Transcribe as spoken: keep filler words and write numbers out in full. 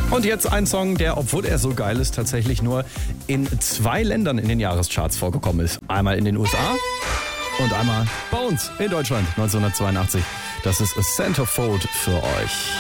Und jetzt ein Song, der, obwohl er so geil ist, tatsächlich nur in zwei Ländern in den Jahrescharts vorgekommen ist. Einmal in den U S A und einmal bei uns in Deutschland neunzehnhundertzweiundachtzig. Das ist A Centerfold für euch.